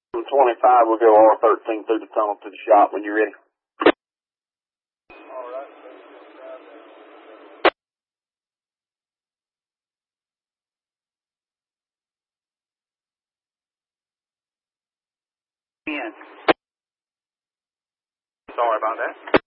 From 25, we'll go R13 through the tunnel to the shop when you're ready. All right. Sorry about that.